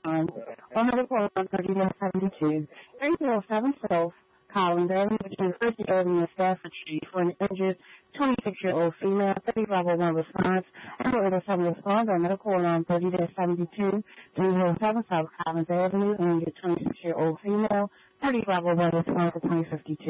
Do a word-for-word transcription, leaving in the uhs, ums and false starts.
time. On the report on thirty-one seventy-two, three oh seven South Collins Avenue between Christie Avenue and Stafford Street for an injured twenty-six-year-old female. thirty-five oh one response. Number eight oh seven response on medical alarm thirty seventy-two, three oh seven South Collins Avenue, injured twenty-six-year-old female. thirty-five oh one response to twenty fifty-two.